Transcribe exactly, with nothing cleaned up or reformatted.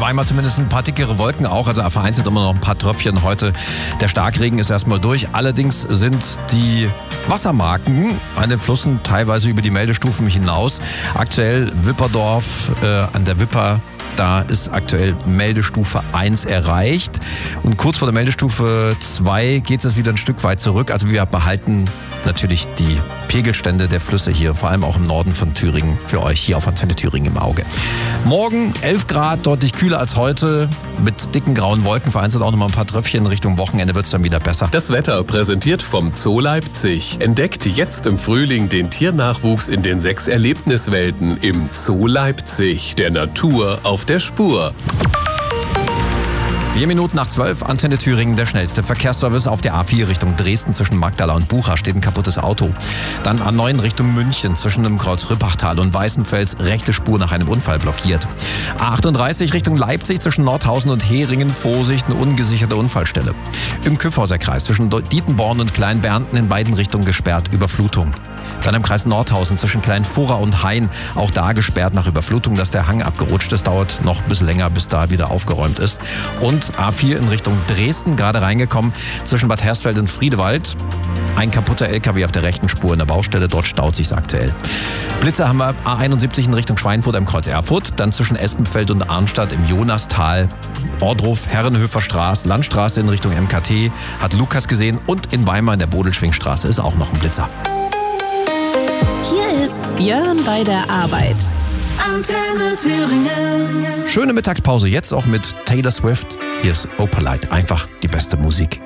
Weimar zumindest ein paar dickere Wolken auch, also vereinzelt immer noch ein paar Tröpfchen heute. Der Starkregen ist erstmal durch. Allerdings sind die Wassermarken an den Flüssen teilweise über die Meldestufen hinaus. Aktuell Wipperdorf äh, an der Wipper. Da ist aktuell Meldestufe eins erreicht. Und kurz vor der Meldestufe zwei geht es wieder ein Stück weit zurück. Also wir behalten natürlich die Pegelstände der Flüsse hier, vor allem auch im Norden von Thüringen, für euch hier auf Antenne Thüringen im Auge. Morgen elf Grad, deutlich kühler als heute, mit dicken grauen Wolken, vereinzelt auch noch mal ein paar Tröpfchen. Richtung Wochenende wird es dann wieder besser. Das Wetter präsentiert vom Zoo Leipzig. Entdeckt jetzt im Frühling den Tiernachwuchs in den sechs Erlebniswelten im Zoo Leipzig. Der Natur auf der Spur. Vier Minuten nach zwölf, Antenne Thüringen, der schnellste Verkehrsservice auf der A vier Richtung Dresden zwischen Magdala und Bucha steht ein kaputtes Auto. Dann A neun Richtung München zwischen dem Kreuz Rüppachtal und Weißenfels, rechte Spur nach einem Unfall blockiert. A achtunddreißig Richtung Leipzig zwischen Nordhausen und Heringen, Vorsicht, eine ungesicherte Unfallstelle. Im Kyffhauser Kreis zwischen Dietenborn und Kleinbernten in beiden Richtungen gesperrt, Überflutung. Dann im Kreis Nordhausen zwischen Kleinfurra und Hain, auch da gesperrt nach Überflutung, dass der Hang abgerutscht ist, dauert noch ein bisschen länger, bis da wieder aufgeräumt ist. Und A vier in Richtung Dresden, gerade reingekommen, zwischen Bad Hersfeld und Friedewald. Ein kaputter L K W auf der rechten Spur in der Baustelle, dort staut sich's aktuell. Blitze haben wir A einundsiebzig in Richtung Schweinfurt am Kreuz Erfurt, dann zwischen Espenfeld und Arnstadt im Jonastal. Ordruf, Herrenhöfer Straße, Landstraße in Richtung M K T, hat Lukas gesehen, und in Weimar in der Bodelschwingstraße ist auch noch ein Blitzer. Hier ist Björn bei der Arbeit. Antenne Thüringen. Schöne Mittagspause, jetzt auch mit Taylor Swift. Hier ist Opalite, einfach die beste Musik.